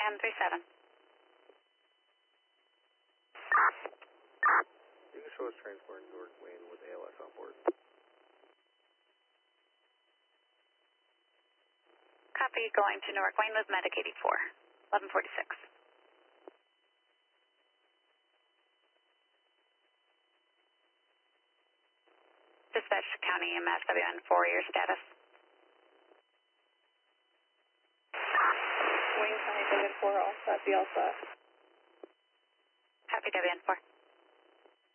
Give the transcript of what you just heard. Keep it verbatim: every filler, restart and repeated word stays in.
M three seven. You can show us transporting Newark Wayne with A L S on board. Copy, going to Newark Wayne with Medic eighty-four, eleven forty-six. Dispatch to County E M S, W N four, your status. Wayne County W N four, all set, be all set. Copy, W N four.